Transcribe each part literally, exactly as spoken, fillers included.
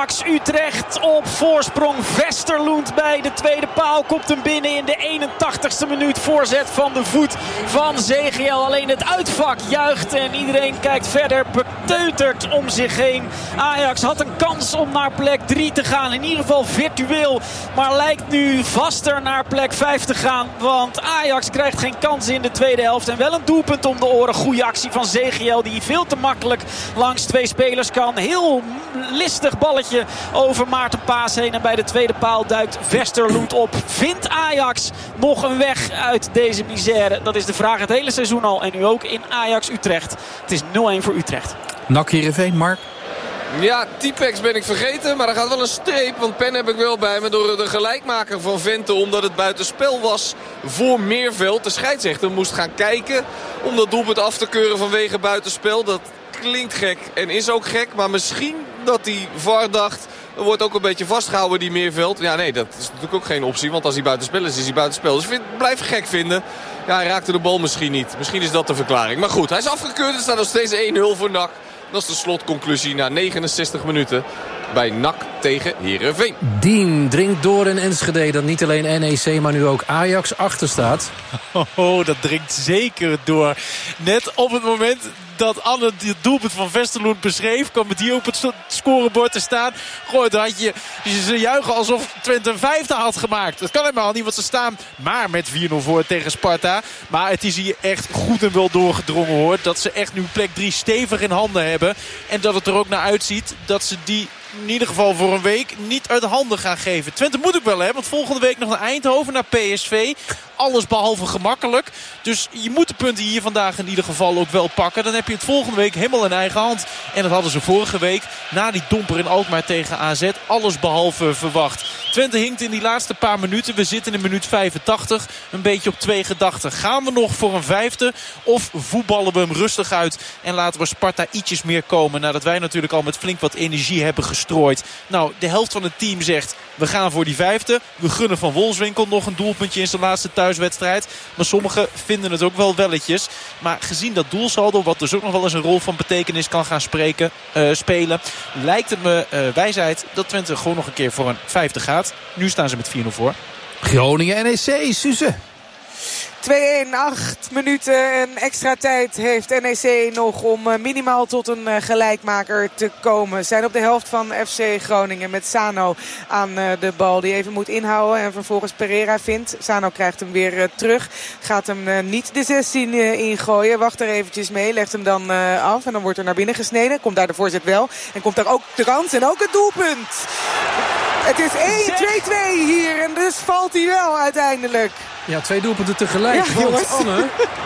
Ajax Utrecht op voorsprong. Westerlund bij de tweede paal komt hem binnen in de eenentachtigste minuut. Voorzet van de voet van Z G L. Alleen het uitvak juicht en iedereen kijkt verder beteuterd om zich heen. Ajax had een kans om naar plek drie te gaan. In ieder geval virtueel. Maar lijkt nu vaster naar plek vijf te gaan. Want Ajax krijgt geen kans in de tweede helft. En wel een doelpunt om de oren. Goede actie van Z G L die veel te makkelijk langs twee spelers kan. Heel listig balletje over Maarten Paas heen. En bij de tweede paal duikt Westerlund op. Vindt Ajax nog een weg uit deze misère? Dat is de vraag het hele seizoen al. En nu ook in Ajax Utrecht. Het is nul-een voor Utrecht. N A C Heerenveen, Mark. Ja, Typex ben ik vergeten, maar er gaat wel een streep. Want pen heb ik wel bij me door de gelijkmaker van Vente. Omdat het buitenspel was voor Meerveld. De scheidsrechter moest gaan kijken om dat doelpunt af te keuren vanwege buitenspel. Dat klinkt gek en is ook gek. Maar misschien dat die V A R dacht, er wordt ook een beetje vastgehouden die Meerveld. Ja, nee, dat is natuurlijk ook geen optie. Want als hij buitenspel is, is hij buitenspel. Dus vind, blijf gek vinden. Ja, hij raakte de bal misschien niet. Misschien is dat de verklaring. Maar goed, hij is afgekeurd. Er staat nog steeds één nul voor N A C. Dat is de slotconclusie na negenenzestig minuten bij N A C tegen Heerenveen. Dien dringt door in Enschede dat niet alleen N E C, maar nu ook Ajax achter staat. Oh, dat dringt zeker door. Net op het moment dat Anne het doelpunt van Westerlund beschreef, kwam het hier op het scorebord te staan. Goh, dan had je ze juichen alsof Twente een vijfde had gemaakt. Dat kan helemaal niet, want ze staan maar met vier nul voor tegen Sparta. Maar het is hier echt goed en wel doorgedrongen, hoor. Dat ze echt nu plek drie stevig in handen hebben. En dat het er ook naar uitziet dat ze die in ieder geval voor een week niet uit handen gaan geven. Twente moet ook wel, hè, want volgende week nog naar Eindhoven, naar P S V. Alles behalve gemakkelijk. Dus je moet de punten hier vandaag in ieder geval ook wel pakken. Dan heb je het volgende week helemaal in eigen hand. En dat hadden ze vorige week na die domper in Alkmaar tegen A Z alles behalve verwacht. Twente hinkt in die laatste paar minuten. We zitten in minuut vijfentachtig. Een beetje op twee gedachten. Gaan we nog voor een vijfde? Of voetballen we hem rustig uit en laten we Sparta ietsjes meer komen? Nadat wij natuurlijk al met flink wat energie hebben gestrooid. Nou, de helft van het team zegt, we gaan voor die vijfde. We gunnen Van Wolfswinkel nog een doelpuntje in zijn laatste thuiswedstrijd. Maar sommigen vinden het ook wel welletjes. Maar gezien dat doelsaldo, wat dus ook nog wel eens een rol van betekenis kan gaan spreken, uh, spelen, lijkt het me uh, wijsheid dat Twente gewoon nog een keer voor een vijfde gaat. Nu staan ze met vier nul voor. Groningen N E C, Suze. twee-een, acht minuten en extra tijd heeft N E C nog om minimaal tot een gelijkmaker te komen. Zijn op de helft van F C Groningen met Sano aan de bal. Die even moet inhouden en vervolgens Pereira vindt. Sano krijgt hem weer terug. Gaat hem niet de zestien ingooien. Wacht er eventjes mee. Legt hem dan af en dan wordt er naar binnen gesneden. Komt daar de voorzet wel. En komt daar ook de kans en ook het doelpunt. Het is één twee twee hier en dus valt hij wel uiteindelijk. Ja, twee doelpunten tegelijk. Ja, want Anne,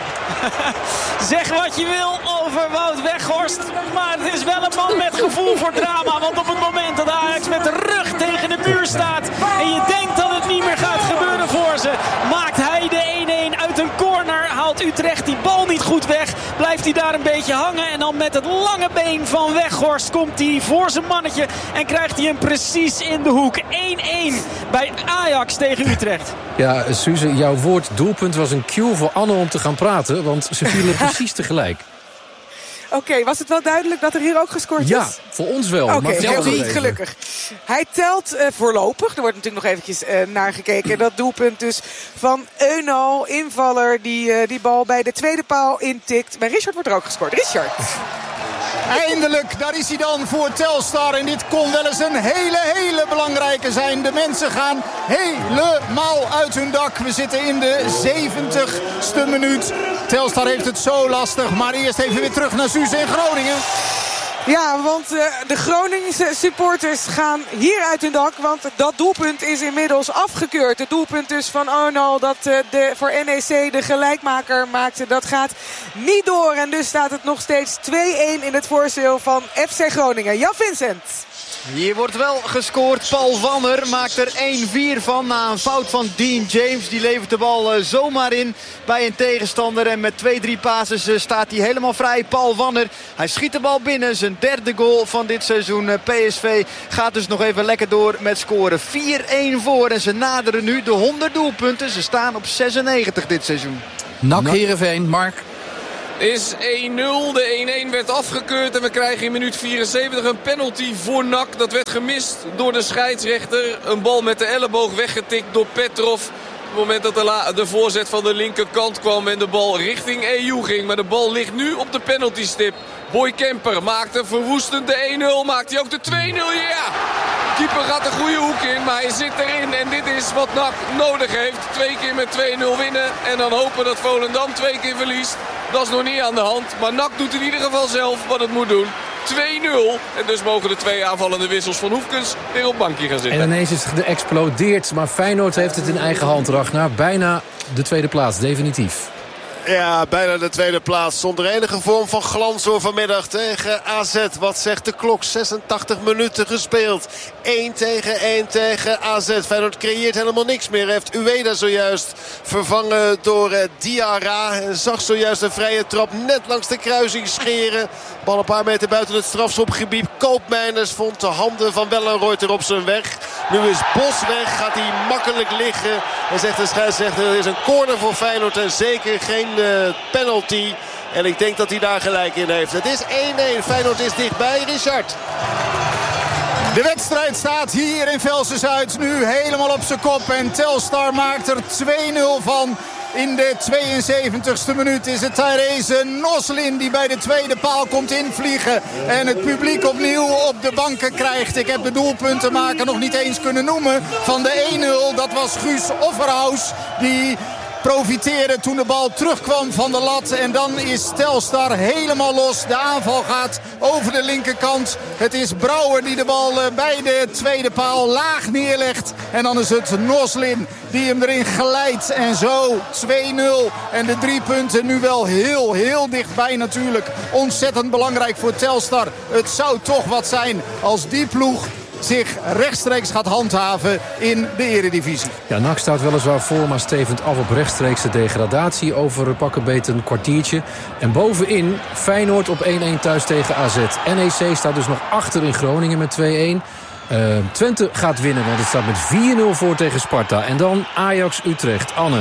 zeg wat je wil over Wout Weghorst. Maar het is wel een man met gevoel voor drama. Want op het moment dat Ajax met de rug tegen de muur staat en je denkt dat het niet meer gaat gebeuren voor ze, maakt hij de één-één uit een corner. Haalt Utrecht die bal niet goed weg. Blijft hij daar een beetje hangen. En dan met het lange been van Weghorst komt hij voor zijn mannetje. En krijgt hij hem precies in de hoek. één-één bij Ajax tegen Utrecht. ja, Suze, jouw woord doelpunt was een cue voor Anne om te gaan praten. Want ze vielen precies tegelijk. Oké, okay, was het wel duidelijk dat er hier ook gescoord is? Ja, voor ons wel. Oké, maar heel goed, goed, gelukkig. Hij telt uh, voorlopig. Er wordt natuurlijk nog eventjes uh, naar gekeken. Dat doelpunt dus van Eunal, invaller, die uh, die bal bij de tweede paal intikt. Bij Richard wordt er ook gescoord. Richard. Eindelijk, daar is hij dan voor Telstar. En dit kon wel eens een hele, hele belangrijke zijn. De mensen gaan helemaal uit hun dak. We zitten in de zeventigste minuut. Telstar heeft het zo lastig. Maar eerst even weer terug naar Suze in Groningen. Ja, want uh, de Groningse supporters gaan hier uit hun dak. Want dat doelpunt is inmiddels afgekeurd. Het doelpunt dus van Arnold dat uh, de, voor N E C de gelijkmaker maakte. Dat gaat niet door. En dus staat het nog steeds twee-één in het voordeel van F C Groningen. Jan Vincent. Hier wordt wel gescoord. Paul Wanner maakt er één vier van na een fout van Dean James. Die levert de bal uh, zomaar in bij een tegenstander. En met twee, drie passes uh, staat hij helemaal vrij. Paul Wanner, hij schiet de bal binnen. Zijn derde goal van dit seizoen. Uh, P S V gaat dus nog even lekker door met scoren. vier-één voor en ze naderen nu de honderd doelpunten. Ze staan op zesennegentig dit seizoen. N A C Heerenveen, Mark. is één nul. De één-één werd afgekeurd en we krijgen in minuut vierenzeventig een penalty voor N A C. Dat werd gemist door de scheidsrechter. Een bal met de elleboog weggetikt door Petrov. Op het moment dat de, la- de voorzet van de linkerkant kwam en de bal richting E U ging. Maar de bal ligt nu op de penaltystip. Boy Kemper maakt een verwoestend de één nul. Maakt hij ook de twee nul? Ja! Keeper gaat de goede hoek in, maar hij zit erin. En dit is wat N A C nodig heeft. Twee keer met twee nul winnen. En dan hopen dat Volendam twee keer verliest. Dat is nog niet aan de hand. Maar N A C doet in ieder geval zelf wat het moet doen. twee nul. En dus mogen de twee aanvallende wissels van Hoefkens weer op bankje gaan zitten. En ineens is het geëxplodeerd. Maar Feyenoord heeft het in eigen hand, Ragnar. Bijna de tweede plaats, definitief. Ja, bijna de tweede plaats. Zonder enige vorm van glans hoor vanmiddag tegen A Z. Wat zegt de klok? zesentachtig minuten gespeeld. één tegen één tegen A Z. Feyenoord creëert helemaal niks meer. Heeft Ueda zojuist vervangen door uh, Diarra. En zag zojuist een vrije trap net langs de kruising scheren. Bal een paar meter buiten het strafschopgebied. Koopmeiners vond de handen van Wellenreuter op zijn weg. Nu is Bos weg. Gaat hij makkelijk liggen. En zegt de scheidsrechter, er is een corner voor Feyenoord. En zeker geen uh, penalty. En ik denk dat hij daar gelijk in heeft. Het is één-één. Feyenoord is dichtbij. Richard. De wedstrijd staat hier in Velsen-Zuid nu helemaal op zijn kop. En Telstar maakt er twee nul van. In de tweeënzeventigste minuut is het Therese Noslin die bij de tweede paal komt invliegen. En het publiek opnieuw op de banken krijgt. Ik heb de doelpuntenmaker nog niet eens kunnen noemen van de één nul. Dat was Guus Offerhaus die profiteerde toen de bal terugkwam van de lat. En dan is Telstar helemaal los. De aanval gaat over de linkerkant. Het is Brouwer die de bal bij de tweede paal laag neerlegt. En dan is het Noslin die hem erin glijdt. En zo twee nul. En de drie punten nu wel heel, heel dichtbij natuurlijk. Ontzettend belangrijk voor Telstar. Het zou toch wat zijn als die ploeg zich rechtstreeks gaat handhaven in de eredivisie. Ja, N A C staat weliswaar voor, maar stevend af op rechtstreekse degradatie over pakken beet een kwartiertje. En bovenin Feyenoord op één-één thuis tegen A Z. N E C staat dus nog achter in Groningen met twee-één. Uh, Twente gaat winnen, want het staat met vier nul voor tegen Sparta. En dan Ajax-Utrecht. Anne.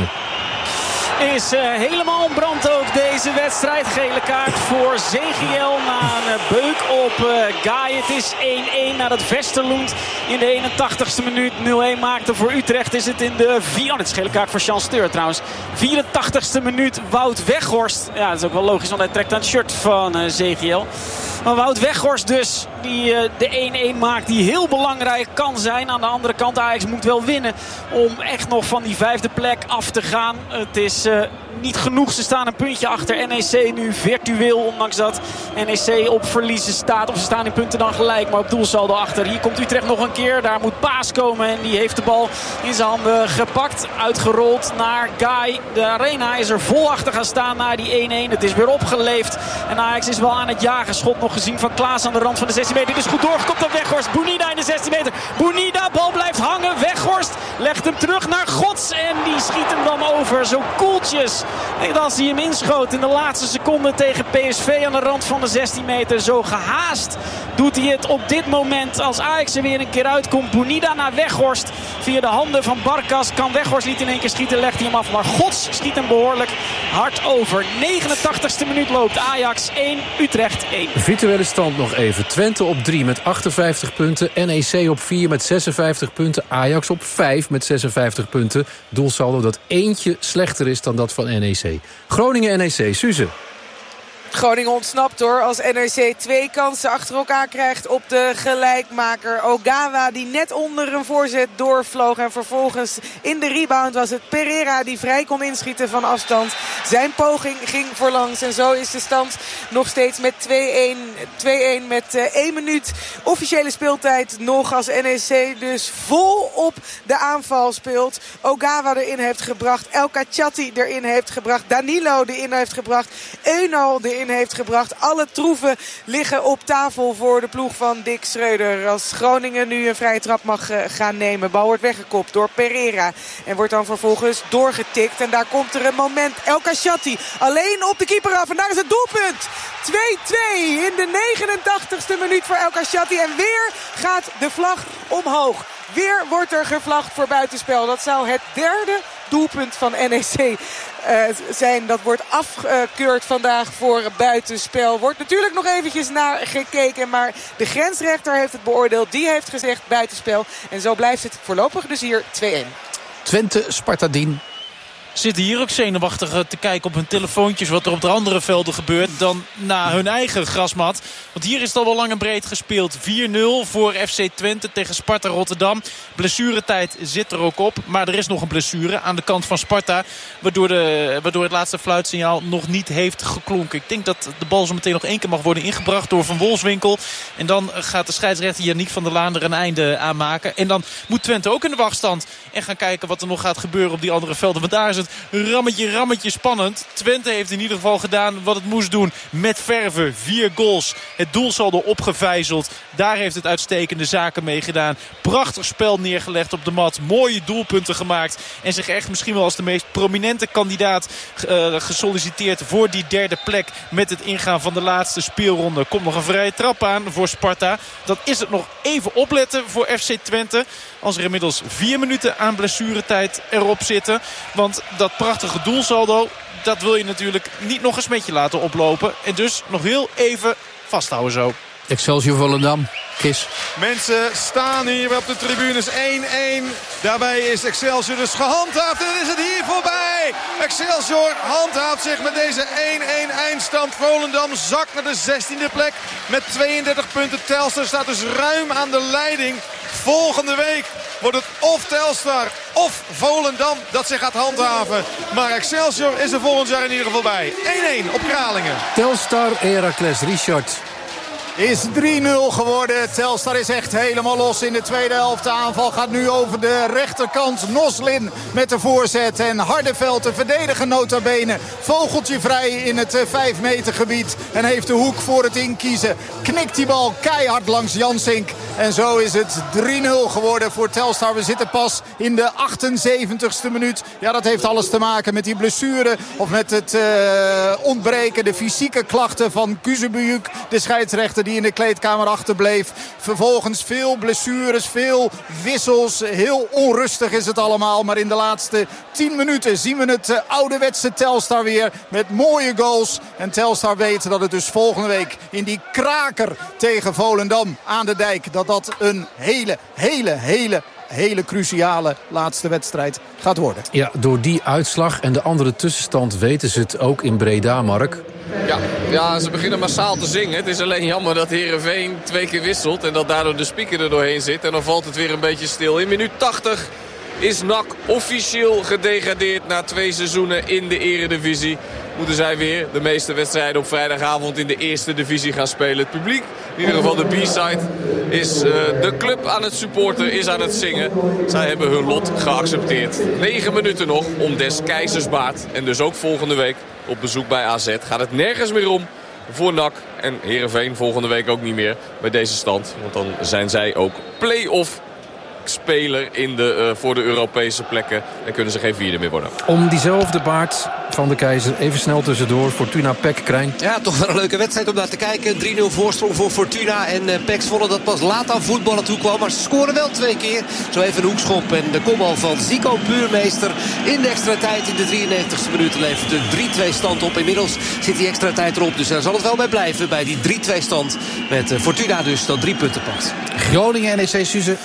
Is uh, helemaal brand ook deze wedstrijd. Gele kaart voor Zegiel na een uh, beuk op uh, Gaay. Het is één-één nadat Westerlund in de eenentachtigste minuut nul-één maakte. Voor Utrecht is het in de vier... Oh, dit is gele kaart voor Jean Steur trouwens. vierentachtigste minuut Wout Weghorst. Ja, dat is ook wel logisch, want hij trekt aan het shirt van uh, Zegiel. Maar Wout Weghorst dus, die uh, de één-één maakt, die heel belangrijk kan zijn. Aan de andere kant, Ajax moet wel winnen om echt nog van die vijfde plek af te gaan. Het is uh, niet genoeg. Ze staan een puntje achter N E C nu virtueel, ondanks dat N E C op verliezen staat. Of ze staan in punten dan gelijk, maar op doelsaldo achter. Hier komt Utrecht nog een keer. Daar moet Paas komen en die heeft de bal in zijn handen gepakt. Uitgerold naar Gaay. De arena is er vol achter gaan staan na die één-één. Het is weer opgeleefd. En Ajax is wel aan het jagen. Schot nog gezien van Klaas aan de rand van de zestien meter. Dit is goed doorgekopt op Weghorst. Bounida in de zestien meter. Bounida, bal blijft hangen. Weghorst legt hem terug naar Gods. En die schiet hem dan over. Zo koeltjes. En als hij hem inschoot in de laatste seconde tegen P S V aan de rand van de zestien meter. Zo gehaast doet hij het op dit moment. Als Ajax er weer een keer uitkomt. Bounida naar Weghorst. Via de handen van Barkas kan Weghorst niet in één keer schieten. Legt hij hem af. Maar Gods schiet hem behoorlijk hard over. negenentachtigste minuut loopt Ajax één, Utrecht één. Virtuele stand nog even. Twente op drie met achtenvijftig punten. N E C op vier met zesenvijftig punten. Ajax op vijf met zesenvijftig punten. Doelsaldo dat eentje slechter is dan dat van N E C. Groningen N E C, Suze. Groningen ontsnapt hoor, als N E C twee kansen achter elkaar krijgt op de gelijkmaker. Ogawa die net onder een voorzet doorvloog. En vervolgens in de rebound was het Pereira die vrij kon inschieten van afstand. Zijn poging ging voorlangs en zo is de stand nog steeds met twee-één. twee-één met uh, één minuut officiële speeltijd nog, als N E C dus vol op de aanval speelt. Ogawa erin heeft gebracht, El Kachati erin heeft gebracht, Danilo erin heeft gebracht, Eunal erin heeft gebracht. Alle troeven liggen op tafel voor de ploeg van Dick Schreuder. Als Groningen nu een vrije trap mag uh, gaan nemen. Bal wordt weggekopt door Pereira. En wordt dan vervolgens doorgetikt. En daar komt er een moment. El Kachati alleen op de keeper af. En daar is het doelpunt. twee-twee in de negenentachtigste minuut voor El Kachati. En weer gaat de vlag omhoog. Weer wordt er gevlagd voor buitenspel. Dat zou het derde doelpunt van N E C uh, zijn. Dat wordt afgekeurd vandaag voor buitenspel. Wordt natuurlijk nog eventjes naar gekeken. Maar de grensrechter heeft het beoordeeld. Die heeft gezegd buitenspel. En zo blijft het voorlopig dus hier twee-een. Twente, Sparta Dien. Zitten hier ook zenuwachtig te kijken op hun telefoontjes wat er op de andere velden gebeurt dan na hun eigen grasmat. Want hier is het al wel lang en breed gespeeld. vier nul voor F C Twente tegen Sparta Rotterdam. Blessuretijd zit er ook op. Maar er is nog een blessure aan de kant van Sparta. Waardoor, de, waardoor het laatste fluitsignaal nog niet heeft geklonken. Ik denk dat de bal zo meteen nog één keer mag worden ingebracht door Van Wolfswinkel. En dan gaat de scheidsrechter Yannick van der Laan er een einde aan maken. En dan moet Twente ook in de wachtstand. En gaan kijken wat er nog gaat gebeuren op die andere velden. Want daar is het rammetje, rammetje spannend. Twente heeft in ieder geval gedaan wat het moest doen. Met verven, vier goals. Het doelsaldo opgevijzeld. Daar heeft het uitstekende zaken mee gedaan. Prachtig spel neergelegd op de mat. Mooie doelpunten gemaakt. En zich echt misschien wel als de meest prominente kandidaat uh, gesolliciteerd voor die derde plek. Met het ingaan van de laatste speelronde. Komt nog een vrije trap aan voor Sparta. Dan is het nog even opletten voor F C Twente. Als er inmiddels vier minuten aan blessuretijd erop zitten. Want dat prachtige doelsaldo, dat wil je natuurlijk niet nog een smetje laten oplopen. En dus nog heel even vasthouden zo. Excelsior Volendam. Kis. Mensen staan hier op de tribunes één-één. Daarbij is Excelsior dus gehandhaafd. En dan is het hier voorbij. Excelsior handhaaft zich met deze één-één eindstand. Volendam zakt naar de zestiende plek met tweeëndertig punten. Telstar staat dus ruim aan de leiding. Volgende week wordt het of Telstar of Volendam dat zich gaat handhaven. Maar Excelsior is er volgend jaar in ieder geval bij. één-één op Kralingen. Telstar, Heracles, Richard. Is drie nul geworden. Telstar is echt helemaal los in de tweede helft. De aanval gaat nu over de rechterkant. Noslin met de voorzet. En Hardeveld, de verdediger nota bene. Vogeltje vrij in het vijf meter gebied. En heeft de hoek voor het inkiezen. Knikt die bal keihard langs Jansink. En zo is het drie nul geworden voor Telstar. We zitten pas in de achtenzeventigste minuut. Ja, dat heeft alles te maken met die blessure. Of met het uh, ontbreken, de fysieke klachten van Kuzebuyuk. De scheidsrechter die in de kleedkamer achterbleef. Vervolgens veel blessures, veel wissels. Heel onrustig is het allemaal. Maar in de laatste tien minuten zien we het uh, ouderwetse Telstar weer. Met mooie goals. En Telstar weet dat het dus volgende week in die kraker tegen Volendam aan de dijk. Dat dat een hele, hele, hele... hele cruciale laatste wedstrijd gaat worden. Ja, door die uitslag en de andere tussenstand weten ze het ook in Breda, Mark. Ja, ja, ze beginnen massaal te zingen. Het is alleen jammer dat Heerenveen twee keer wisselt en dat daardoor de speaker er doorheen zit. En dan valt het weer een beetje stil. In minuut tachtig is N A C officieel gedegradeerd na twee seizoenen in de Eredivisie. Moeten zij weer de meeste wedstrijden op vrijdagavond in de eerste divisie gaan spelen. Het publiek, in ieder geval de B-side, is uh, de club aan het supporten, is aan het zingen. Zij hebben hun lot geaccepteerd. Negen minuten nog om des keizers baard. En dus ook volgende week op bezoek bij A Z gaat het nergens meer om voor N A C. En Heerenveen volgende week ook niet meer bij deze stand. Want dan zijn zij ook play-off speler in de, uh, voor de Europese plekken. En kunnen ze geen vierde meer worden. Om diezelfde baard van de keizer even snel tussendoor. Fortuna P E C Krijn. Ja, toch wel een leuke wedstrijd om naar te kijken. drie nul voorsprong voor Fortuna. En uh, P E C Zwolle dat pas laat aan voetballen toe kwam. Maar ze scoren wel twee keer. Zo even een hoekschop. En de kopbal van Zico Buurmeester in de extra tijd. In de drieënnegentigste minuut levert een drie twee stand op. Inmiddels zit die extra tijd erop. Dus daar zal het wel bij blijven. Bij die drie twee stand. Met uh, Fortuna dus dat drie punten pakt. Groningen N E C Suze.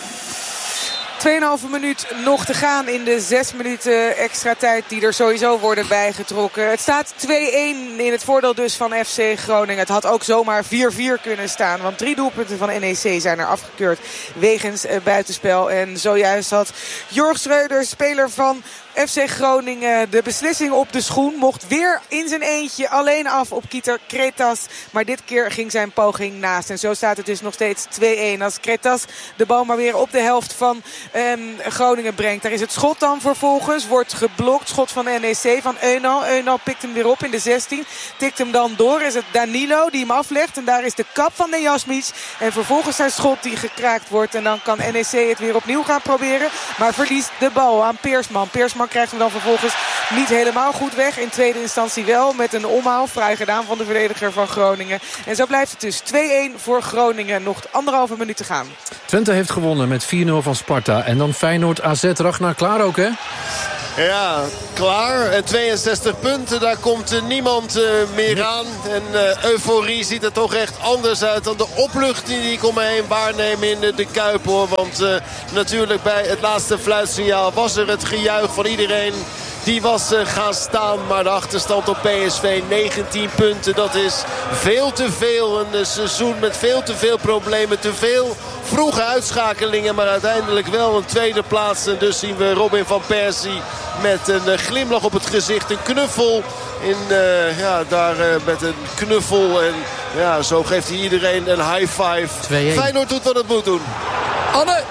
tweeënhalve minuut nog te gaan in de zes minuten extra tijd die er sowieso worden bijgetrokken. Het staat twee-één in het voordeel dus van F C Groningen. Het had ook zomaar vier vier kunnen staan. Want drie doelpunten van N E C zijn er afgekeurd wegens uh, buitenspel. En zojuist had Jorg Schreuder, speler van F C Groningen, de beslissing op de schoen. Mocht weer in zijn eentje alleen af op Kieter Kretas. Maar dit keer ging zijn poging naast. En zo staat het dus nog steeds twee-één. Als Kretas de bal maar weer op de helft van um, Groningen brengt. Daar is het schot dan vervolgens. Wordt geblokt. Schot van N E C van Eunal. Eunal pikt hem weer op in de zestien. Tikt hem dan door. Is het Danilo die hem aflegt. En daar is de kap van Nejasmic. En vervolgens zijn schot die gekraakt wordt. En dan kan N E C het weer opnieuw gaan proberen. Maar verliest de bal aan Peersman. Peersman krijgt hem dan vervolgens niet helemaal goed weg. In tweede instantie wel met een omhaal. Vrij gedaan van de verdediger van Groningen. En zo blijft het dus twee-één voor Groningen. Nog anderhalve minuut te gaan. Twente heeft gewonnen met vier nul van Sparta. En dan Feyenoord A Z. Ragnar, klaar ook hè? Ja, klaar. En tweeënzestig punten, daar komt uh, niemand uh, meer aan. En uh, euforie ziet er toch echt anders uit dan de opluchting die ik om me heen waarneem in uh, de Kuip, hoor. Want uh, natuurlijk bij het laatste fluitsignaal was er het gejuich van iedereen. Die was uh, gaan staan, maar de achterstand op P S V negentien punten. Dat is veel te veel. Een uh, seizoen met veel te veel problemen. Te veel vroege uitschakelingen, maar uiteindelijk wel een tweede plaats. En dus zien we Robin van Persie met een uh, glimlach op het gezicht. Een knuffel. In, uh, ja, daar uh, met een knuffel. En ja, zo geeft hij iedereen een high five. Feyenoord doet wat het moet doen. Anne!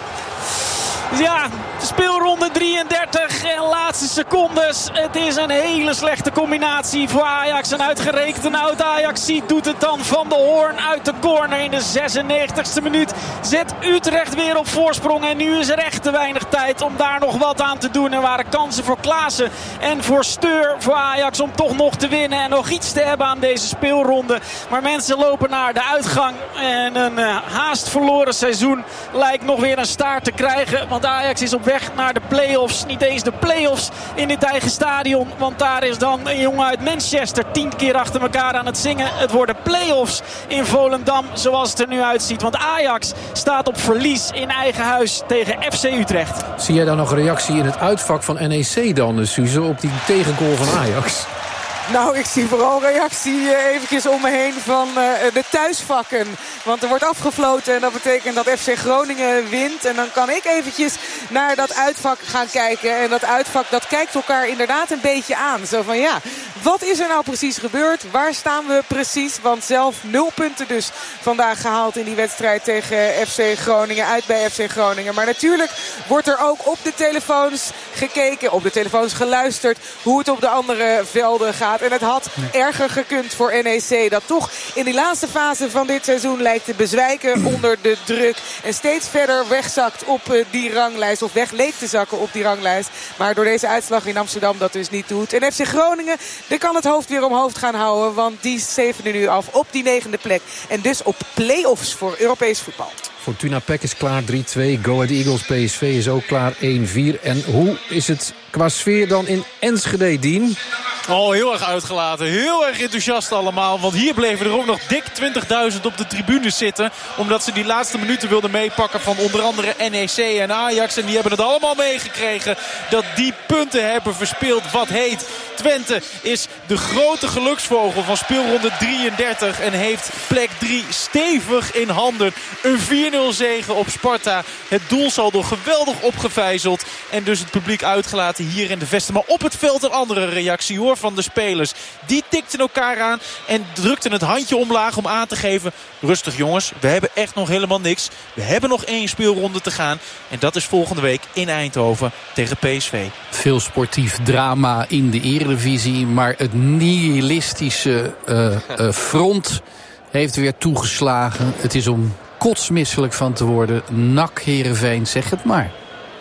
Ja, speelronde drieëndertig en laatste secondes. Het is een hele slechte combinatie voor Ajax. En uitgerekend een oud Ajax doet het dan Van de Hoorn uit de corner in de zesennegentigste minuut. Zet Utrecht weer op voorsprong. En nu is er echt te weinig tijd om daar nog wat aan te doen. Er waren kansen voor Klaassen en voor Steur voor Ajax om toch nog te winnen. En nog iets te hebben aan deze speelronde. Maar mensen lopen naar de uitgang. En een uh, haast verloren seizoen lijkt nog weer een staart te krijgen. Want Ajax is op weg naar de play-offs. Niet eens de play-offs in het eigen stadion. Want daar is dan een jongen uit Manchester tien keer achter elkaar aan het zingen. Het worden play-offs in Volendam zoals het er nu uitziet. Want Ajax staat op verlies in eigen huis tegen F C Utrecht. Zie jij dan nog een reactie in het uitvak van N E C dan, Suze, op die tegengoal van Ajax? Nou, ik zie vooral reactie uh, eventjes om me heen van uh, de thuisvakken. Want er wordt afgefloten en dat betekent dat F C Groningen wint. En dan kan ik eventjes naar dat uitvak gaan kijken. En dat uitvak, dat kijkt elkaar inderdaad een beetje aan. Zo van ja, wat is er nou precies gebeurd? Waar staan we precies? Want zelf nul punten dus vandaag gehaald in die wedstrijd tegen F C Groningen. Uit bij F C Groningen. Maar natuurlijk wordt er ook op de telefoons gekeken, op de telefoons geluisterd hoe het op de andere velden gaat. En het had nee. erger gekund voor N E C. Dat toch in die laatste fase van dit seizoen lijkt te bezwijken onder de druk. En steeds verder wegzakt op uh, die ranglijst. Of weg leek te zakken op die ranglijst. Maar door deze uitslag in Amsterdam dat dus niet doet. En F C Groningen, die kan het hoofd weer omhoog gaan houden. Want die zevende nu af op die negende plek. En dus op play-offs voor Europees voetbal. Fortuna P E C is klaar drie twee. Go Ahead Eagles P S V is ook klaar één vier. En hoe is het qua sfeer dan in Enschede, Dien? Oh, heel erg uitgelaten. Heel erg enthousiast allemaal. Want hier bleven er ook nog dik twintigduizend op de tribunes zitten. Omdat ze die laatste minuten wilden meepakken van onder andere N E C en Ajax. En die hebben het allemaal meegekregen dat die punten hebben verspeeld. Wat heet. Twente is de grote geluksvogel van speelronde drieëndertig. En heeft plek drie stevig in handen. Een vier nul zege op Sparta. Het doelsaldo geweldig opgevijzeld. En dus het publiek uitgelaten hier in de Vesten. Maar op het veld een andere reactie hoor van de spelers. Die tikten elkaar aan en drukten het handje omlaag om aan te geven. Rustig jongens, we hebben echt nog helemaal niks. We hebben nog één speelronde te gaan. En dat is volgende week in Eindhoven tegen P S V. Veel sportief drama in de Eredivisie. Maar het nihilistische uh, uh, front heeft weer toegeslagen. Het is om kotsmisselijk van te worden. N A C Heerenveen, zeg het maar.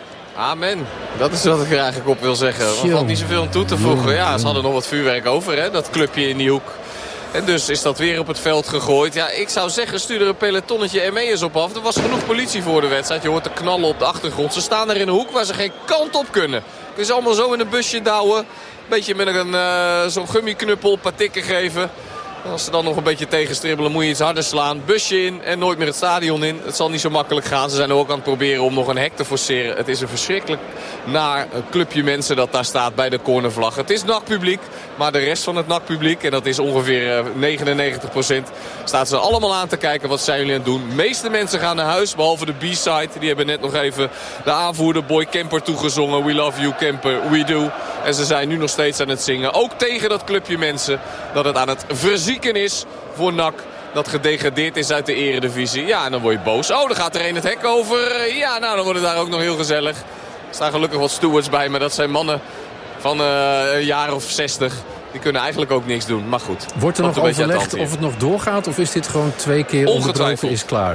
Amen. Dat is wat ik er eigenlijk op wil zeggen. Er valt niet zoveel aan toe te voegen. Ja, ze hadden nog wat vuurwerk over, hè? Dat clubje in die hoek. En dus is dat weer op het veld gegooid. Ja, ik zou zeggen, stuur er een pelotonnetje M E'ers op af. Er was genoeg politie voor de wedstrijd. Je hoort de knallen op de achtergrond. Ze staan er in een hoek waar ze geen kant op kunnen. Kun je ze allemaal zo in een busje douwen. Beetje met een uh, zo'n gummiknuppel, een paar tikken geven. Als ze dan nog een beetje tegenstribbelen moet je iets harder slaan. Busje in en nooit meer het stadion in. Het zal niet zo makkelijk gaan. Ze zijn ook aan het proberen om nog een hek te forceren. Het is een verschrikkelijk naar clubje mensen dat daar staat bij de cornervlag. Het is N A C-publiek, maar de rest van het N A C-publiek, en dat is ongeveer negenennegentig procent, staat ze allemaal aan te kijken wat zijn jullie aan het doen. De meeste mensen gaan naar huis, behalve de B-side. Die hebben net nog even de aanvoerder Boy Kemper toegezongen. We love you Kemper, we do. En ze zijn nu nog steeds aan het zingen. Ook tegen dat clubje mensen dat het aan het verzieken is voor N A C. Dat gedegradeerd is uit de eredivisie. Ja, en dan word je boos. Oh, dan gaat er een het hek over. Ja, nou, dan wordt het daar ook nog heel gezellig. Er staan gelukkig wat stewards bij, maar dat zijn mannen van uh, een jaar of zestig. Die kunnen eigenlijk ook niks doen, maar goed. Wordt er nog overlegd of het nog doorgaat? Of is dit gewoon twee keer onderbroken is klaar?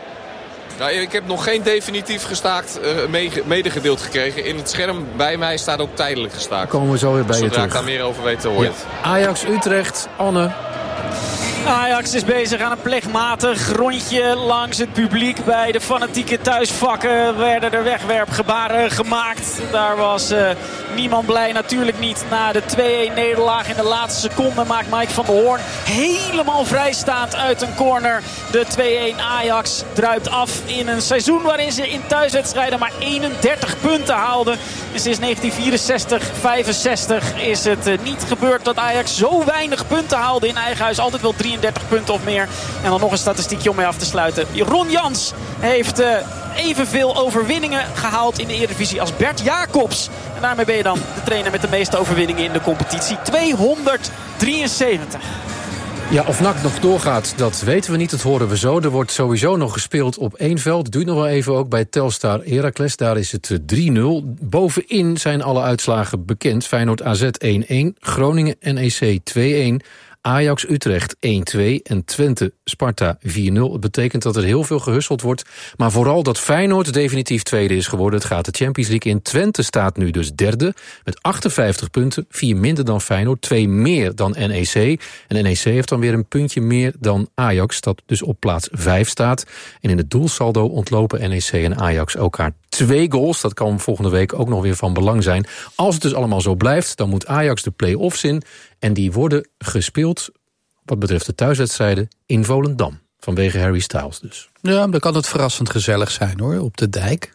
Nou, ik heb nog geen definitief gestaakt uh, medegedeeld gekregen. In het scherm bij mij staat ook tijdelijk gestaakt. Komen we zo weer bij Zodra je terug. Zodra ik daar meer over weet, hoor je ja. Ajax Utrecht, Anne. Ajax is bezig aan een plegmatig rondje langs het publiek. Bij de fanatieke thuisvakken werden er wegwerpgebaren gemaakt. Daar was uh, niemand blij, natuurlijk niet. Na de twee-een nederlaag in de laatste seconde maakt Mike van der Hoorn helemaal vrijstaand uit een corner. De twee-een Ajax druipt af in een seizoen waarin ze in thuiswedstrijden maar eenendertig punten haalden. En sinds negentien vierenzestig vijfenzestig is het uh, niet gebeurd dat Ajax zo weinig punten haalde in eigen huis. Altijd wel drieëndertig punten of meer. En dan nog een statistiekje om mee af te sluiten. Ron Jans heeft uh, evenveel overwinningen gehaald in de Eredivisie als Bert Jacobs. En daarmee ben je dan de trainer met de meeste overwinningen in de competitie. tweehonderddrieënzeventig. Ja, of N A C nog doorgaat, dat weten we niet. Dat horen we zo. Er wordt sowieso nog gespeeld op één veld. Het duurt nog wel even ook bij Telstar Heracles. Daar is het drie nul. Bovenin zijn alle uitslagen bekend. Feyenoord A Z één-één. Groningen N E C twee-één. Ajax Utrecht één twee en Twente Sparta vier nul. Het betekent dat er heel veel gehusteld wordt. Maar vooral dat Feyenoord definitief tweede is geworden. Het gaat de Champions League in. Twente staat nu dus derde met achtenvijftig punten. Vier minder dan Feyenoord, twee meer dan N E C. En N E C heeft dan weer een puntje meer dan Ajax, dat dus op plaats vijf staat. En in het doelsaldo ontlopen N E C en Ajax elkaar twee goals. Dat kan volgende week ook nog weer van belang zijn. Als het dus allemaal zo blijft, dan moet Ajax de play-offs in. En die worden gespeeld, wat betreft de thuiswedstrijden, in Volendam. Vanwege Harry Styles dus. Ja, dan kan het verrassend gezellig zijn hoor, op de dijk.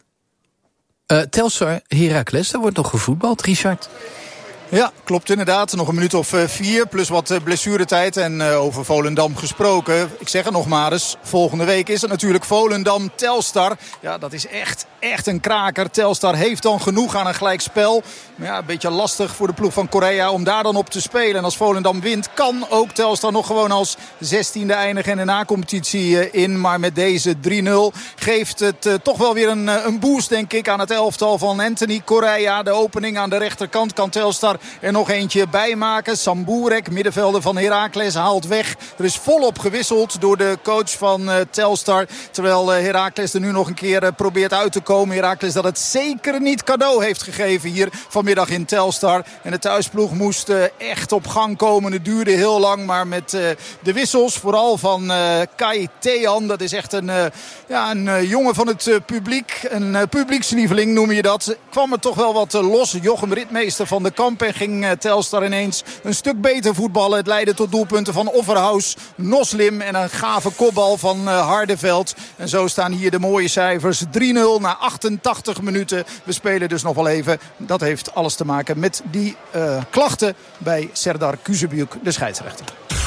Uh, Telstar Heracles, daar wordt nog gevoetbald, Richard. Ja, klopt inderdaad. Nog een minuut of uh, vier, plus wat uh, blessuretijd. En uh, over Volendam gesproken. Ik zeg het nog maar eens, volgende week is het natuurlijk Volendam-Telstar. Ja, dat is echt, echt een kraker. Telstar heeft dan genoeg aan een gelijkspel. Maar ja, een beetje lastig voor de ploeg van Korea om daar dan op te spelen. En als Volendam wint, kan ook Telstar nog gewoon als zestiende eindigen en de na-competitie uh, in. Maar met deze drie nul geeft het uh, toch wel weer een, uh, een boost, denk ik, aan het elftal van Anthony Korea. De opening aan de rechterkant kan Telstar er nog eentje bijmaken. Samburek, middenvelder van Heracles, haalt weg. Er is volop gewisseld door de coach van uh, Telstar. Terwijl uh, Heracles er nu nog een keer uh, probeert uit te komen. Heracles dat het zeker niet cadeau heeft gegeven hier vanmiddag in Telstar. En de thuisploeg moest uh, echt op gang komen. Het duurde heel lang, maar met uh, de wissels, vooral van uh, Kai Thean. Dat is echt een, uh, ja, een uh, jongen van het uh, publiek. Een uh, publiekslieveling noem je dat. Kwam er toch wel wat uh, los. Jochem Ritmeester van de Kamp en ging uh, Telstar ineens een stuk beter voetballen. Het leidde tot doelpunten van Offerhaus, Noslim en een gave kopbal van uh, Hardeveld. En zo staan hier de mooie cijfers. drie nul na achtentachtig minuten. We spelen dus nog wel even. Dat heeft alles te maken met die uh, klachten bij Serdar Kuzebuk, de scheidsrechter.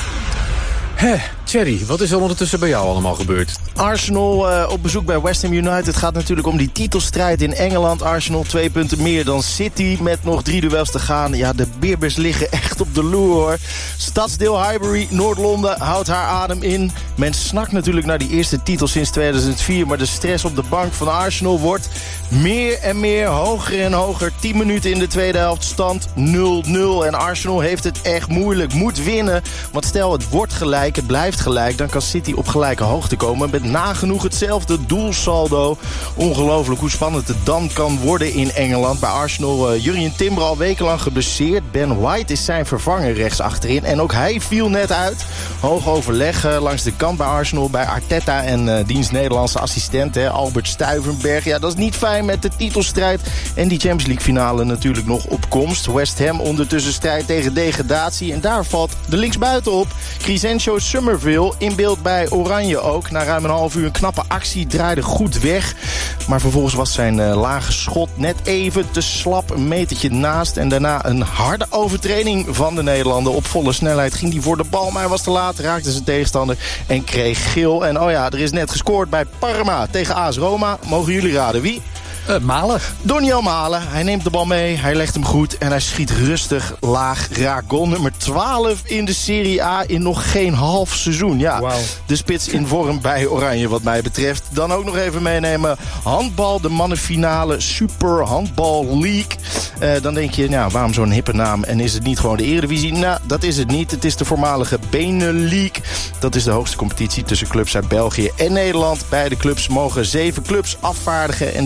Hé, Thierry, wat is er ondertussen bij jou allemaal gebeurd? Arsenal uh, op bezoek bij West Ham United. Het gaat natuurlijk om die titelstrijd in Engeland. Arsenal twee punten meer dan City met nog drie duels te gaan. Ja, de Berbers liggen echt op de loer hoor. Stadsdeel Highbury, Noord-Londen houdt haar adem in. Men snakt natuurlijk naar die eerste titel sinds tweeduizend vier. Maar de stress op de bank van Arsenal wordt meer en meer, hoger en hoger. tien minuten in de tweede helft, stand nul nul. En Arsenal heeft het echt moeilijk, moet winnen. Want stel het wordt gelijk, het blijft gelijk, dan kan City op gelijke hoogte komen met nagenoeg hetzelfde doelsaldo. Ongelooflijk hoe spannend het dan kan worden in Engeland. Bij Arsenal uh, Jurjen Timber al wekenlang geblesseerd. Ben White is zijn vervanger rechts achterin. En ook hij viel net uit. Hoog overleg uh, langs de kant bij Arsenal, bij Arteta en uh, diens Nederlandse assistent hè, Albert Stuyvenberg. Ja, dat is niet fijn met de titelstrijd. En die Champions League finale natuurlijk nog op komst. West Ham ondertussen strijd tegen degradatie. En daar valt de linksbuiten op. Crescencio Summerville in beeld bij Oranje ook. Na ruim een half uur een knappe actie, draaide goed weg. Maar vervolgens was zijn uh, lage schot net even te slap, een metertje naast. En daarna een harde overtreding van de Nederlander. Op volle snelheid ging hij voor de bal, maar hij was te laat. Raakte zijn tegenstander en kreeg geel. En oh ja, er is net gescoord bij Parma tegen A S Roma. Mogen jullie raden wie? Uh, Malen. Doniel Malen. Hij neemt de bal mee, hij legt hem goed en hij schiet rustig laag raak. Goal nummer twaalf in de Serie A in nog geen half seizoen. Ja, wow. De spits in vorm bij Oranje wat mij betreft. Dan ook nog even meenemen handbal, de mannenfinale Super Handbal League. Uh, dan denk je, nou, waarom zo'n hippe naam? En is het niet gewoon de Eredivisie? Nou, dat is het niet. Het is de voormalige Benelux. Dat is de hoogste competitie tussen clubs uit België en Nederland. Beide clubs mogen zeven clubs afvaardigen en de finale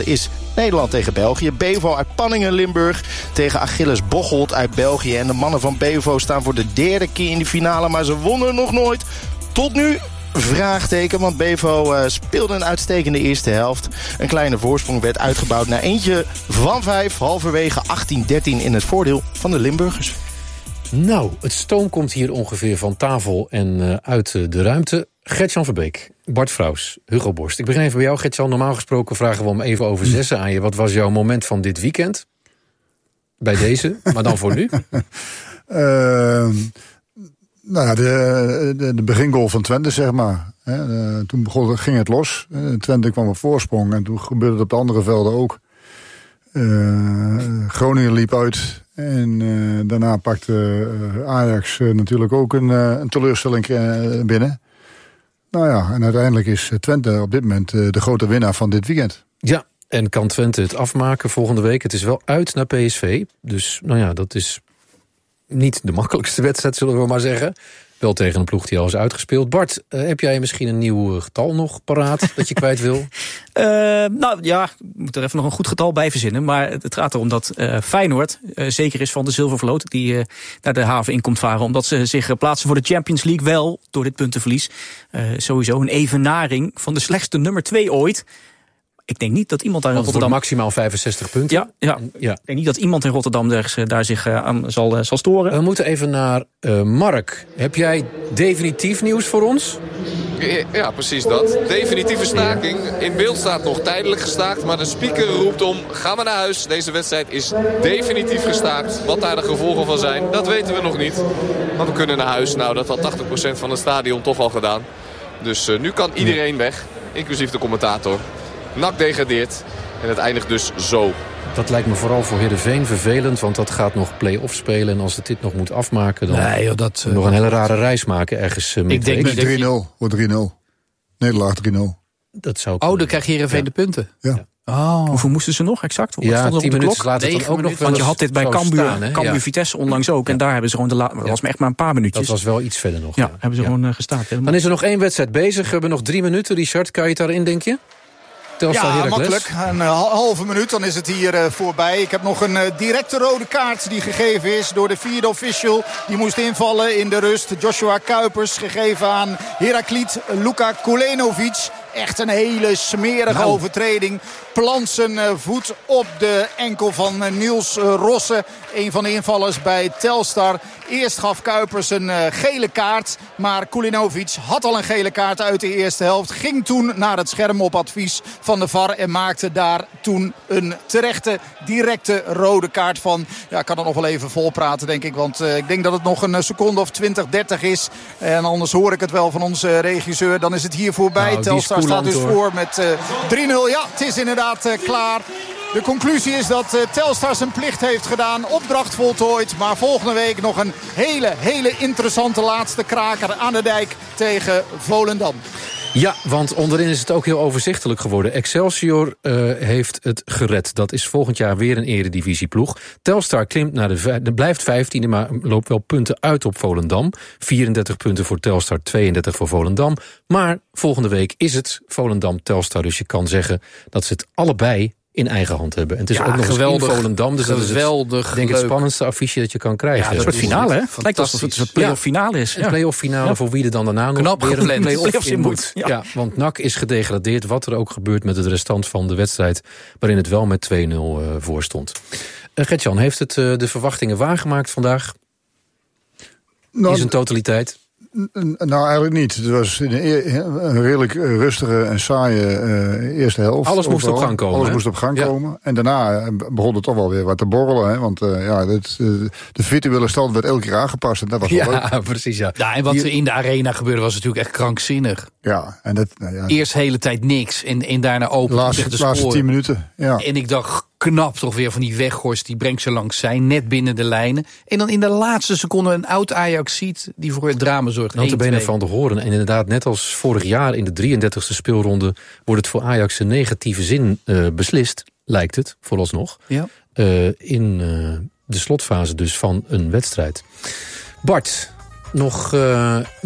is Nederland tegen België. Bevo uit Panningen-Limburg tegen Achilles Bocholt uit België. En de mannen van Bevo staan voor de derde keer in de finale, maar ze wonnen nog nooit. Tot nu... Vraagteken, want Bevo uh, speelde een uitstekende eerste helft. Een kleine voorsprong werd uitgebouwd naar eentje van vijf. Halverwege achttien dertien in het voordeel van de Limburgers. Nou, het stoom komt hier ongeveer van tafel en uh, uit uh, de ruimte. Gert-Jan Verbeek, Bart Vrouws, Hugo Borst. Ik begin even bij jou, Gert-Jan. Normaal gesproken vragen we om even over zessen aan je. Wat was jouw moment van dit weekend? Bij deze, maar dan voor nu. Uh... Nou ja, de, de, de begingoal van Twente, zeg maar. He, uh, toen begon, ging het los. Uh, Twente kwam op voorsprong en toen gebeurde het op de andere velden ook. Uh, Groningen liep uit en uh, daarna pakte uh, Ajax uh, natuurlijk ook een, uh, een teleurstelling uh, binnen. Nou ja, en uiteindelijk is Twente op dit moment uh, de grote winnaar van dit weekend. Ja, en kan Twente het afmaken volgende week? Het is wel uit naar P S V, dus nou ja, dat is... niet de makkelijkste wedstrijd, zullen we maar zeggen. Wel tegen een ploeg die al is uitgespeeld. Bart, uh, heb jij misschien een nieuw getal nog paraat dat je kwijt wil? Uh, nou ja, ik moet er even nog een goed getal bij verzinnen. Maar het gaat erom dat uh, Feyenoord uh, zeker is van de zilvervloot die uh, naar de haven in komt varen. Omdat ze zich uh, plaatsen voor de Champions League. Wel, door dit puntenverlies, uh, sowieso een evenaring van de slechtste nummer twee ooit. Ik denk niet dat iemand daar in Rotterdam... maximaal vijfenzestig punten. Ja, ja. ja. Ik denk niet dat iemand in Rotterdam daar, daar zich uh, aan zal, uh, zal storen. We moeten even naar uh, Mark. Heb jij definitief nieuws voor ons? Ja, precies dat. Definitieve staking. In beeld staat nog tijdelijk gestaakt. Maar de speaker roept om, ga maar naar huis. Deze wedstrijd is definitief gestaakt. Wat daar de gevolgen van zijn, dat weten we nog niet. Maar we kunnen naar huis. Nou, dat had tachtig procent van het stadion toch al gedaan. Dus uh, nu kan iedereen weg. Inclusief de commentator. N A C degradeert en het eindigt dus zo. Dat lijkt me vooral voor Heerenveen vervelend, want dat gaat nog play-off spelen. En als het dit nog moet afmaken, dan nee, joh, dat, nog een hele rare reis maken ergens. Uh, ik denk drie nul, wordt drie nul. Nederlaag drie nul. Dat zou oh, dan krijg Heerenveen ja. de punten. Ja. Oh. Hoeveel moesten ze nog exact? Wat ja, tien minuten later dan ook nog. Want je had dit bij Cambuur, Cambuur ja. Vitesse onlangs ook. Ja. En daar hebben ze gewoon de laatste. Dat was echt maar een paar minuutjes. Dat was wel iets verder nog. Ja, ja. hebben ze ja. gewoon uh, gestaakt. Dan is er nog één wedstrijd bezig. We hebben nog drie minuten. Richard, kan je het daarin, denk je? Telstar ja, Heracles. makkelijk. Een uh, halve minuut, dan is het hier uh, voorbij. Ik heb nog een uh, directe rode kaart die gegeven is door de vierde official. Die moest invallen in de rust. Joshua Kuipers, gegeven aan Herakliet Luka Kulenovic. Echt een hele smerige nou. overtreding. Plant zijn uh, voet op de enkel van uh, Niels uh, Rosse. Een van de invallers bij Telstar. Eerst gaf Kuipers een uh, gele kaart. Maar Kulinovic had al een gele kaart uit de eerste helft. Ging toen naar het scherm op advies van de V A R. En maakte daar toen een terechte, directe rode kaart van. Ja, ik kan er nog wel even vol praten, denk ik. Want uh, ik denk dat het nog een seconde of twintig, dertig is. En anders hoor ik het wel van onze regisseur. Dan is het hier voorbij. Nou, Telstar staat dus hoor. voor met uh, drie nul. Ja, het is inderdaad uh, klaar. De conclusie is dat uh, Telstar zijn plicht heeft gedaan. Opdracht voltooid. Maar volgende week nog een hele, hele interessante laatste kraker aan de dijk tegen Volendam. Ja, want onderin is het ook heel overzichtelijk geworden. Excelsior uh, heeft het gered. Dat is volgend jaar weer een eredivisieploeg. Telstar klimt naar de, vij- de blijft vijftiende, maar loopt wel punten uit op Volendam. vierendertig punten voor Telstar, tweeëndertig voor Volendam. Maar volgende week is het Volendam-Telstar. Dus je kan zeggen dat ze het allebei in eigen hand hebben. En het is ja, ook nog geweldig, in Volendam. Dus geweldig, dat is het, denk ik, het spannendste affiche dat je kan krijgen. Ja, een soort finale, hè? Het lijkt alsof het een soort play-off finale is. Ja. Een play-off finale ja. voor wie er dan daarna nog Knap weer een play-off in moet. Ja. ja, want N A C is gedegradeerd. Wat er ook gebeurt met het restant van de wedstrijd, waarin het wel met twee nul uh, voor stond. Uh, Gert-Jan, heeft het uh, de verwachtingen waargemaakt vandaag? Nou, in zijn totaliteit? Nou, eigenlijk niet. Het was een, een redelijk rustige en saaie uh, eerste helft. Alles moest overal. op gang komen. Alles hè? moest op gang ja. komen. En daarna begon het toch wel weer wat te borrelen. Hè? Want uh, ja, dit, uh, de virtuele stand werd elke keer aangepast. En dat was wel ja, leuk. precies. Ja. ja, en wat Hier... in de arena gebeurde was natuurlijk echt krankzinnig. Ja, en dat... Nou ja, eerst de hele tijd niks. En, en daarna open. De laatste, de laatste tien minuten. Ja. En ik dacht... knap toch weer van die Weghorst, die brengt ze langs zijn, net binnen de lijnen. En dan in de laatste seconde een oud Ajaxiet die voor het drama zorgt. Notabene van de Hoorn. En inderdaad, net als vorig jaar in de drieëndertigste speelronde wordt het voor Ajax in negatieve zin uh, beslist, lijkt het, vooralsnog. Ja. Uh, in uh, de slotfase dus van een wedstrijd. Bart, nog uh,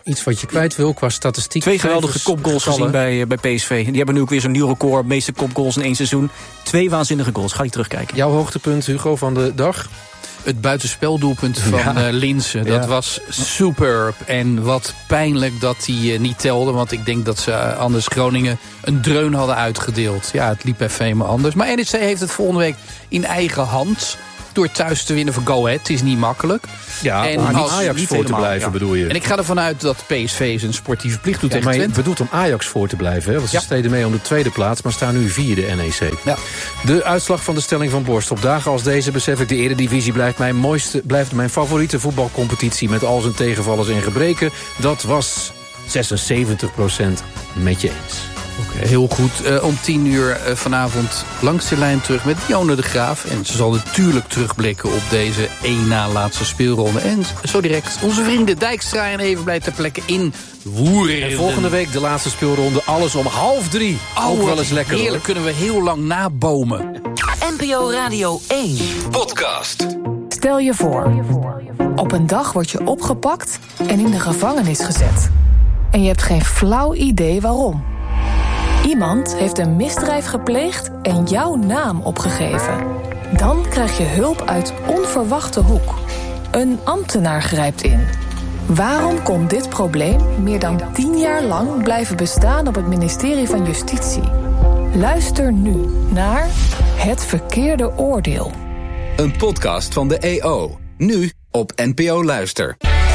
iets wat je kwijt wil qua statistiek? Twee geweldige kopgoals gezien bij, bij P S V. Die hebben nu ook weer zo'n nieuw record. Meeste kopgoals in één seizoen. Twee waanzinnige goals. Ga je terugkijken. Jouw hoogtepunt, Hugo, van de dag? Het buitenspeldoelpunt van ja. uh, Linse. Dat ja. was superb. En wat pijnlijk dat hij uh, niet telde. Want ik denk dat ze uh, anders Groningen een dreun hadden uitgedeeld. Ja, het liep even helemaal anders. Maar N E C heeft het volgende week in eigen hand. Door thuis te winnen van Go Ahead. Het is niet makkelijk. Ja, en om als Ajax voor te blijven, ja. bedoel je? En ik ga ervan uit dat P S V zijn sportieve plicht doet ja, tegen Twente. Maar je bedoelt om Ajax voor te blijven, hè? Want ze ja. streden mee om de tweede plaats, maar staan nu vierde N E C. Ja. De uitslag van de stelling van Borst. Op dagen als deze besef ik, de Eredivisie blijft mijn mooiste, blijft mijn favoriete voetbalcompetitie met al zijn tegenvallers en gebreken. Dat was zesenzeventig procent met je eens. Oké, okay, heel goed. Uh, om tien uur uh, vanavond langs de lijn terug met Dione de Graaf. En ze zal natuurlijk terugblikken op deze één na laatste speelronde. En zo direct onze vrienden Dijkstra en even blijft ter plekke in Woerden. En volgende week de laatste speelronde. Alles om half drie. Oh, ook wel eens lekker. Heerlijk, hoor. Kunnen we heel lang nabomen. N P O Radio één. Podcast. Stel je voor. Op een dag word je opgepakt en in de gevangenis gezet. En je hebt geen flauw idee waarom. Iemand heeft een misdrijf gepleegd en jouw naam opgegeven. Dan krijg je hulp uit onverwachte hoek. Een ambtenaar grijpt in. Waarom kon dit probleem meer dan tien jaar lang blijven bestaan op het ministerie van Justitie? Luister nu naar Het Verkeerde Oordeel. Een podcast van de E O. Nu op N P O Luister.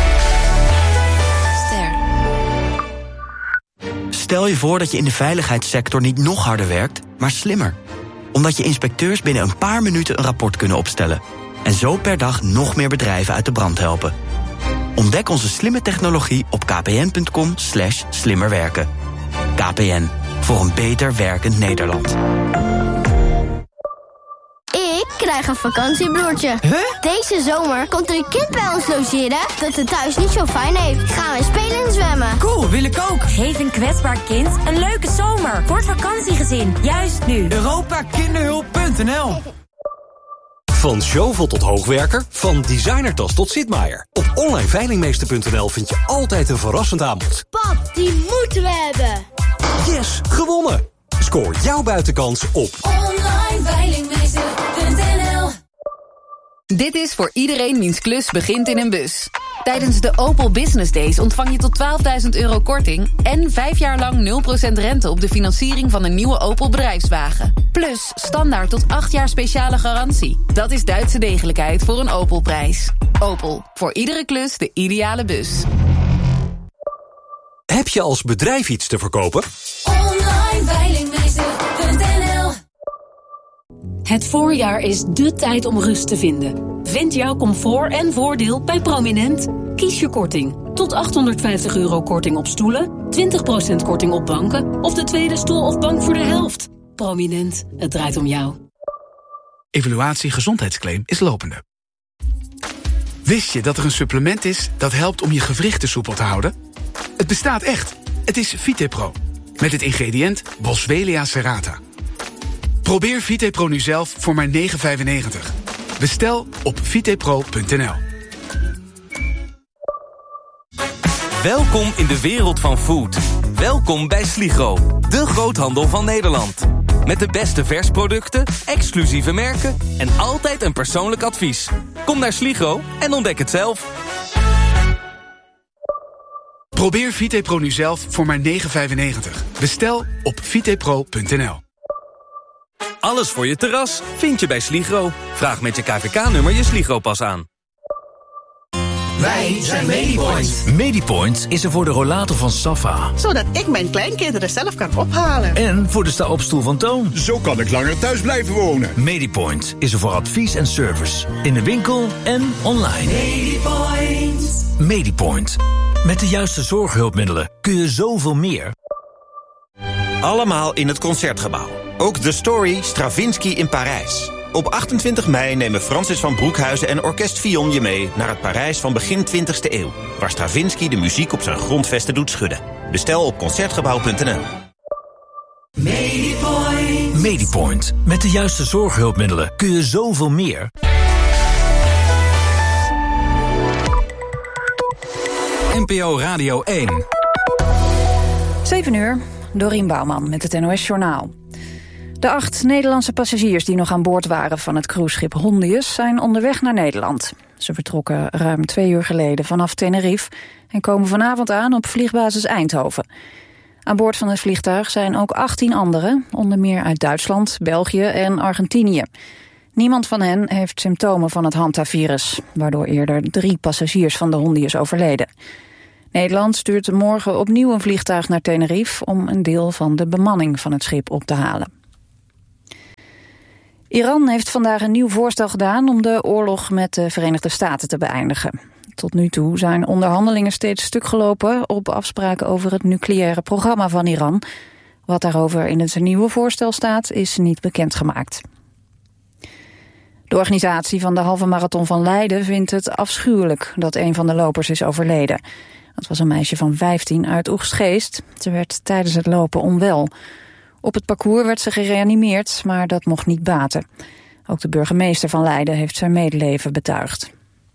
Stel je voor dat je in de veiligheidssector niet nog harder werkt, maar slimmer. Omdat je inspecteurs binnen een paar minuten een rapport kunnen opstellen. En zo per dag nog meer bedrijven uit de brand helpen. Ontdek onze slimme technologie op kpn.com slash slimmerwerken. K P N, voor een beter werkend Nederland. Ik krijg een vakantiebroertje. Huh? Deze zomer komt er een kind bij ons logeren dat het thuis niet zo fijn heeft. Gaan we spelen en zwemmen. Cool, wil ik ook. Geef een kwetsbaar kind een leuke zomer. Voor het vakantiegezin, juist nu. Europa Kinderhulp punt n l. Van Zjovel tot hoogwerker, van designertas tot Sitmaier. Op online veilingmeester punt n l vind je altijd een verrassend aanbod. Pap, die moeten we hebben. Yes, gewonnen! Scoor jouw buitenkans op online veilingmeester punt n l. Dit is voor iedereen wiens klus begint in een bus. Tijdens de Opel Business Days ontvang je tot twaalfduizend euro korting... en vijf jaar lang nul procent rente op de financiering van een nieuwe Opel bedrijfswagen. Plus standaard tot acht jaar speciale garantie. Dat is Duitse degelijkheid voor een Opel-prijs. Opel, voor iedere klus de ideale bus. Heb je als bedrijf iets te verkopen? online veilingmeester punt n l. Het voorjaar is dé tijd om rust te vinden. Vind jouw comfort en voordeel bij Prominent. Kies je korting. Tot achthonderdvijftig euro korting op stoelen, twintig procent korting op banken... of de tweede stoel of bank voor de helft. Prominent, het draait om jou. Evaluatie gezondheidsclaim is lopende. Wist je dat er een supplement is dat helpt om je gewrichten soepel te houden? Het bestaat echt. Het is VitePro. Met het ingrediënt Boswellia serrata. Probeer VitePro nu zelf voor maar negen vijfennegentig. Bestel op vitepro punt n l. Welkom in de wereld van food. Welkom bij Sligro, de groothandel van Nederland. Met de beste versproducten, exclusieve merken en altijd een persoonlijk advies. Kom naar Sligro en ontdek het zelf. Probeer VitePro nu zelf voor maar negen vijfennegentig. Bestel op vitepro punt n l. Alles voor je terras vind je bij Sligro. Vraag met je K V K-nummer je Sligro-pas aan. Wij zijn Medipoint. Medipoint is er voor de rollator van Safa. Zodat ik mijn kleinkinderen zelf kan ophalen. En voor de sta-opstoel van Toon. Zo kan ik langer thuis blijven wonen. Medipoint is er voor advies en service. In de winkel en online. Medipoint. Medipoint. Met de juiste zorghulpmiddelen kun je zoveel meer. Allemaal in het Concertgebouw. Ook The Story Stravinsky in Parijs. Op achtentwintig mei nemen Francis van Broekhuizen en Orkest Fillon je mee naar het Parijs van begin twintigste eeuw, waar Stravinsky de muziek op zijn grondvesten doet schudden. Bestel op concertgebouw punt n l. Medipoint. Medipoint. Met de juiste zorghulpmiddelen kun je zoveel meer. N P O Radio één. zeven uur, Dorien Bouwman met het N O S-journaal. De acht Nederlandse passagiers die nog aan boord waren van het cruiseschip Hondius zijn onderweg naar Nederland. Ze vertrokken ruim twee uur geleden vanaf Tenerife en komen vanavond aan op vliegbasis Eindhoven. Aan boord van het vliegtuig zijn ook achttien anderen, onder meer uit Duitsland, België en Argentinië. Niemand van hen heeft symptomen van het hantavirus, waardoor eerder drie passagiers van de Hondius overleden. Nederland stuurt morgen opnieuw een vliegtuig naar Tenerife om een deel van de bemanning van het schip op te halen. Iran heeft vandaag een nieuw voorstel gedaan om de oorlog met de Verenigde Staten te beëindigen. Tot nu toe zijn onderhandelingen steeds stuk gelopen op afspraken over het nucleaire programma van Iran. Wat daarover in het nieuwe voorstel staat, is niet bekendgemaakt. De organisatie van de halve marathon van Leiden vindt het afschuwelijk dat een van de lopers is overleden. Dat was een meisje van vijftien uit Oegstgeest. Ze werd tijdens het lopen onwel. Op het parcours werd ze gereanimeerd, maar dat mocht niet baten. Ook de burgemeester van Leiden heeft zijn medeleven betuigd.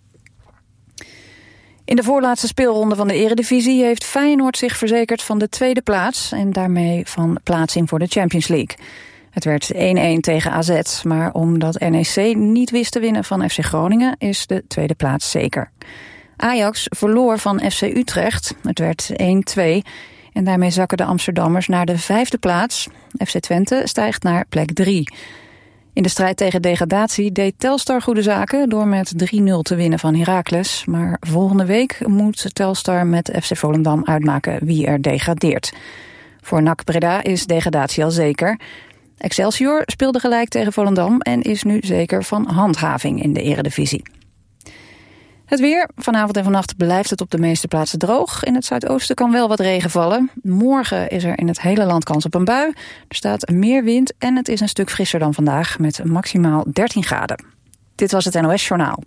In de voorlaatste speelronde van de Eredivisie heeft Feyenoord zich verzekerd van de tweede plaats en daarmee van plaatsing voor de Champions League. Het werd één-één tegen A Z, maar omdat N E C niet wist te winnen van F C Groningen is de tweede plaats zeker. Ajax verloor van F C Utrecht, het werd één-twee en daarmee zakken de Amsterdammers naar de vijfde plaats. F C Twente stijgt naar plek drie. In de strijd tegen degradatie deed Telstar goede zaken door met drie nul te winnen van Heracles. Maar volgende week moet Telstar met F C Volendam uitmaken wie er degradeert. Voor N A C Breda is degradatie al zeker. Excelsior speelde gelijk tegen Volendam en is nu zeker van handhaving in de Eredivisie. Het weer. Vanavond en vannacht blijft het op de meeste plaatsen droog. In het zuidoosten kan wel wat regen vallen. Morgen is er in het hele land kans op een bui. Er staat meer wind en het is een stuk frisser dan vandaag met maximaal dertien graden. Dit was het N O S-journaal.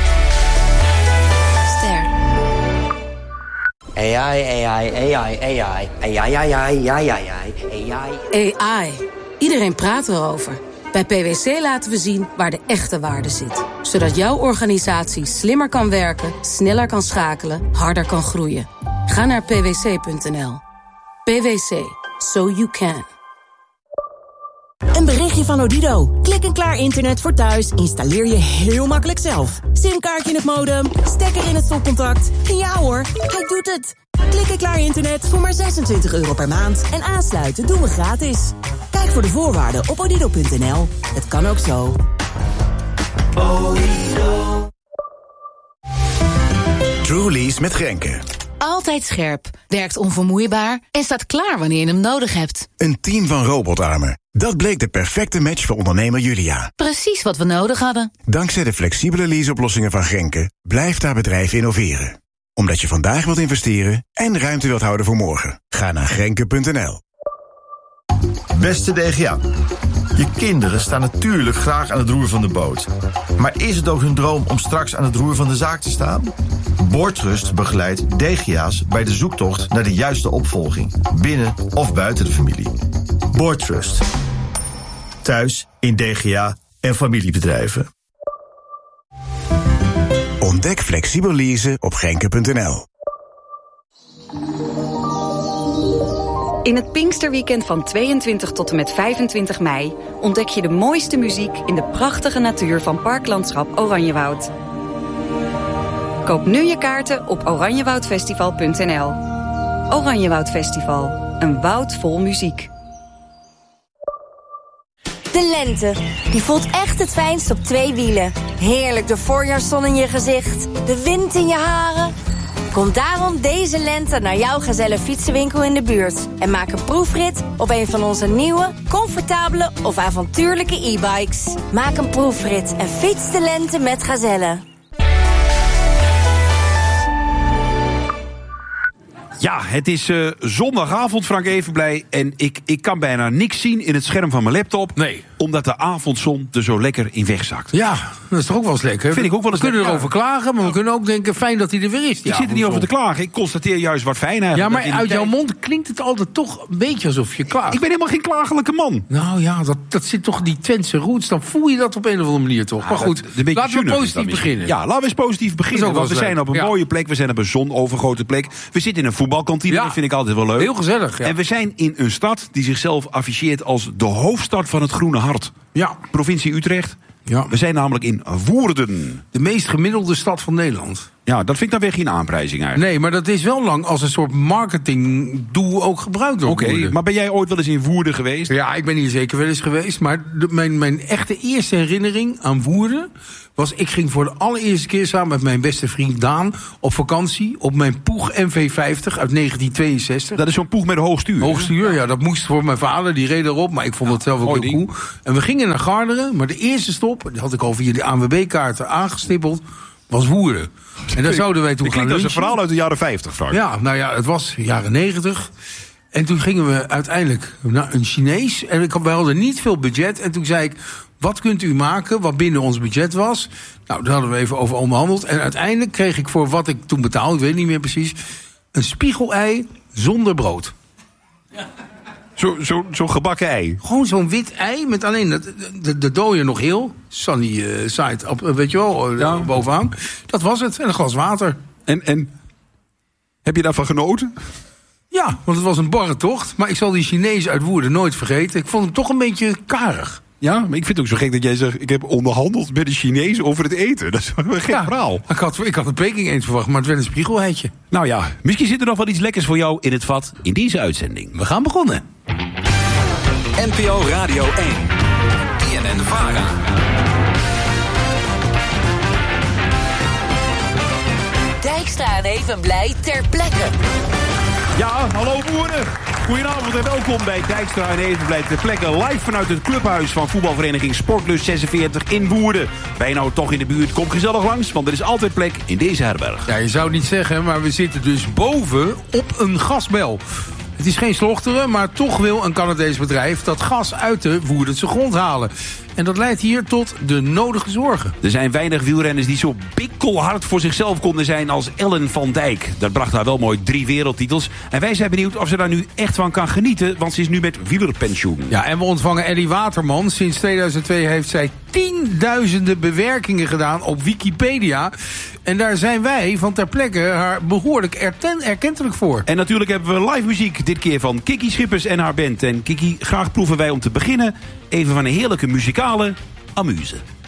Ster. A I, A I, A I, A I, A I, A I, A I, A I, A I. A I. Iedereen praat erover. Bij P W C laten we zien waar de echte waarde zit. Zodat jouw organisatie slimmer kan werken, sneller kan schakelen, harder kan groeien. Ga naar p w c punt n l. P W C. So you can. Een berichtje van Odido. Klik en klaar internet voor thuis installeer je heel makkelijk zelf. Simkaartje in het modem, stekker in het stopcontact. En ja hoor, hij doet het. Klik en klaar internet voor maar zesentwintig euro per maand. En aansluiten doen we gratis. Kijk voor de voorwaarden op odido punt n l. Het kan ook zo. Odido. Truly's met Grenke. Altijd scherp, werkt onvermoeibaar en staat klaar wanneer je hem nodig hebt. Een team van robotarmen. Dat bleek de perfecte match voor ondernemer Julia. Precies wat we nodig hadden. Dankzij de flexibele leaseoplossingen van Grenke blijft haar bedrijf innoveren. Omdat je vandaag wilt investeren en ruimte wilt houden voor morgen. Ga naar grenke punt n l. Beste D G A, je kinderen staan natuurlijk graag aan het roer van de boot. Maar is het ook hun droom om straks aan het roer van de zaak te staan? Boardtrust begeleidt D G A's bij de zoektocht naar de juiste opvolging, binnen of buiten de familie. Boardtrust. Thuis, in D G A en familiebedrijven. Ontdek flexibel leasen op grenke punt n l. In het Pinksterweekend van tweeëntwintig tot en met vijfentwintig mei ontdek je de mooiste muziek in de prachtige natuur van Parklandschap Oranjewoud. Koop nu je kaarten op oranjewoudfestival punt n l. Oranjewoud Festival, een woud vol muziek. De lente, die voelt echt het fijnst op twee wielen. Heerlijk de voorjaarszon in je gezicht, de wind in je haren. Kom daarom deze lente naar jouw Gazelle fietsenwinkel in de buurt. En maak een proefrit op een van onze nieuwe, comfortabele of avontuurlijke e-bikes. Maak een proefrit en fiets de lente met Gazelle. Ja, het is uh, zondagavond, Frank Evenblij. En ik, ik kan bijna niks zien in het scherm van mijn laptop. Nee. omdat de avondzon er zo lekker in wegzakt. Ja, dat is toch ook wel eens lekker. Vind ik ook wel eens we kunnen lekker. erover klagen, maar we kunnen ook denken, fijn dat hij er weer is. Ik zit er niet over te klagen. Ik constateer juist wat fijn eigenlijk. Ja, maar uit uit jouw mond klinkt het altijd toch een beetje alsof je klaagt. Ik ben helemaal geen klagelijke man. Nou ja, dat, dat zit toch in die Twentse roots. Dan voel je dat op een of andere manier toch. Ja, maar goed, dat, laten we positief beginnen. Ja, laten we eens positief beginnen. Want we zijn op een ja. mooie plek. We zijn op een zonovergoten plek. We zitten in een voetbalkantine. Ja. Dat vind ik altijd wel leuk. Heel gezellig, ja. En we zijn in een stad die zichzelf afficheert als de hoofdstad van het Groene Hart. Ja. Provincie Utrecht. Ja. We zijn namelijk in Woerden. De meest gemiddelde stad van Nederland. Ja, dat vind ik dan weer geen aanprijzing eigenlijk. Nee, maar dat is wel lang als een soort marketingdoel ook gebruikt wordt. Oké, okay, maar ben jij ooit wel eens in Woerden geweest? Ja, ik ben hier zeker wel eens geweest. Maar de, mijn, mijn echte eerste herinnering aan Woerden was... ik ging voor de allereerste keer samen met mijn beste vriend Daan op vakantie... op mijn Poeg M V vijftig uit negentien tweeënzestig. Dat is zo'n Poeg met een hoog stuur. Hoog stuur, ja, dat moest voor mijn vader. Die reed erop, maar ik vond het zelf ook heel cool. En we gingen naar Garderen, maar de eerste stop... die had ik al via de A N W B-kaarten aangestippeld... was Woerden. En daar zouden wij toen gaan lunchen. Dat is een verhaal uit de jaren vijftig, Frank. Ja, nou ja, het was jaren negentig. En toen gingen we uiteindelijk naar een Chinees. En we hadden niet veel budget. En toen zei ik, wat kunt u maken wat binnen ons budget was? Nou, daar hadden we even over onderhandeld. En uiteindelijk kreeg ik voor wat ik toen betaalde, ik weet niet meer precies... een spiegelei zonder brood. Ja. Zo'n zo, zo gebakken ei? Gewoon zo'n wit ei met alleen de, de, de dooier nog heel. Sunny uh, side, op, weet je wel, ja. bovenaan. Dat was het. En een glas water. En, en heb je daarvan genoten? Ja, want het was een barre tocht. Maar ik zal die Chinees uit Woerden nooit vergeten. Ik vond hem toch een beetje karig. Ja, maar ik vind het ook zo gek dat jij zegt... ik heb onderhandeld met de Chinees over het eten. Dat is een gek ja, verhaal. Ik had, ik had een Peking eend verwacht, maar het werd een spiegeleitje. Nou ja, misschien zit er nog wel iets lekkers voor jou in het vat... in deze uitzending. We gaan begonnen. N P O Radio één. B N N Vara. Dijkstra en Evenblij ter plekke. Ja, hallo boeren. Goedenavond en welkom bij Dijkstra en Evenblij ter plekke. Live vanuit het clubhuis van voetbalvereniging Sportlust zesenveertig in Woerden. Ben je nou toch in de buurt, kom gezellig langs, want er is altijd plek in deze herberg. Ja, je zou het niet zeggen, maar we zitten dus boven op een gasbel. Het is geen slochteren, maar toch wil een Canadees bedrijf dat gas uit de Woerdense grond halen. En dat leidt hier tot de nodige zorgen. Er zijn weinig wielrenners die zo bikkelhard voor zichzelf konden zijn als Ellen van Dijk. Dat bracht haar wel mooi drie wereldtitels. En wij zijn benieuwd of ze daar nu echt van kan genieten, want ze is nu met wielerpensioen. Ja, en we ontvangen Ellie Waterman. Sinds tweeduizend twee heeft zij tienduizenden bewerkingen gedaan op Wikipedia. En daar zijn wij van ter plekke haar behoorlijk erten, erkentelijk voor. En natuurlijk hebben we live muziek, dit keer van Kiki Schippers en haar band. En Kiki, graag proeven wij om te beginnen even van een heerlijke muzikale amuse.